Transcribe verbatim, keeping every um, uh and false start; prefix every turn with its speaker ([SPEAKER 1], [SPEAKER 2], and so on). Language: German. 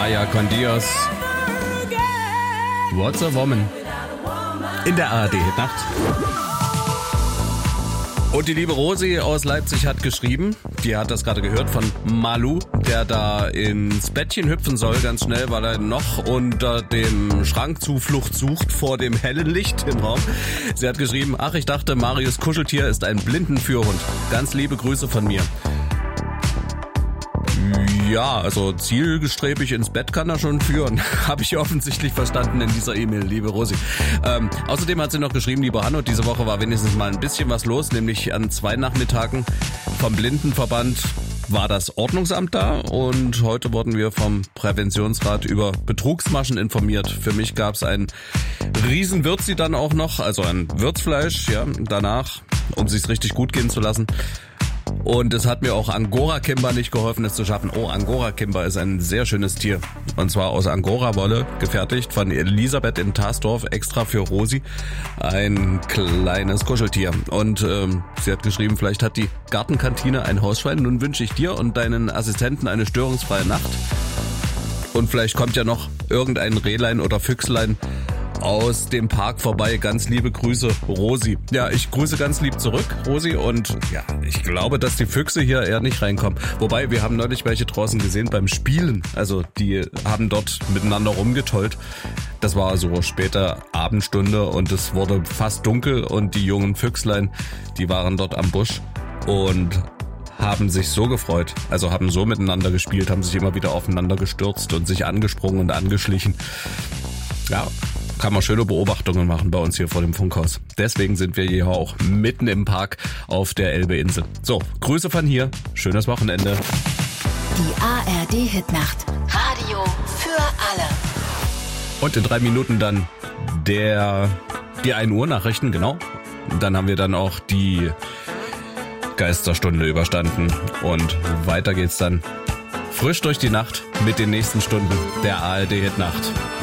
[SPEAKER 1] Maya con Dios. What's a Woman? In der A R D-Hitnacht. Und die liebe Rosi aus Leipzig hat geschrieben, die hat das gerade gehört von Malu, der da ins Bettchen hüpfen soll, ganz schnell, weil er noch unter dem Schrank Zuflucht sucht vor dem hellen Licht im Raum. Sie hat geschrieben, ach, ich dachte, Marius Kuscheltier ist ein Blindenführhund. Ganz liebe Grüße von mir. Ja, also zielgestrebig ins Bett kann er schon führen. Habe ich offensichtlich verstanden in dieser E-Mail, liebe Rosi. Ähm, außerdem hat sie noch geschrieben, liebe Hanno, diese Woche war wenigstens mal ein bisschen was los, nämlich an zwei Nachmittagen vom Blindenverband war das Ordnungsamt da und heute wurden wir vom Präventionsrat über Betrugsmaschen informiert. Für mich gab es ein Riesenwürzi dann auch noch, also ein Würzfleisch, ja, danach, um sich's richtig gut gehen zu lassen. Und es hat mir auch Angora Kimber nicht geholfen, es zu schaffen. Oh, Angora Kimber ist ein sehr schönes Tier. Und zwar aus Angora-Wolle, gefertigt von Elisabeth in Tasdorf, extra für Rosi. Ein kleines Kuscheltier. Und ähm, sie hat geschrieben, vielleicht hat die Gartenkantine ein Hausschwein. Nun wünsche ich dir und deinen Assistenten eine störungsfreie Nacht. Und vielleicht kommt ja noch irgendein Rehlein oder Füchslein aus dem Park vorbei. Ganz liebe Grüße, Rosi. Ja, ich grüße ganz lieb zurück, Rosi. Und ja, ich glaube, dass die Füchse hier eher nicht reinkommen. Wobei, wir haben neulich welche draußen gesehen beim Spielen. Also die haben dort miteinander rumgetollt. Das war so später Abendstunde und es wurde fast dunkel. Und die jungen Füchslein, die waren dort am Busch und haben sich so gefreut. Also haben so miteinander gespielt, haben sich immer wieder aufeinander gestürzt und sich angesprungen und angeschlichen. Ja, kann man schöne Beobachtungen machen bei uns hier vor dem Funkhaus. Deswegen sind wir hier auch mitten im Park auf der Elbe-Insel. So, Grüße von hier. Schönes Wochenende.
[SPEAKER 2] Die A R D-Hitnacht. Radio für alle.
[SPEAKER 1] Und in drei Minuten dann der die ein Uhr Nachrichten, genau. Dann haben wir dann auch die Geisterstunde überstanden. Und weiter geht's dann frisch durch die Nacht mit den nächsten Stunden der A R D-Hitnacht.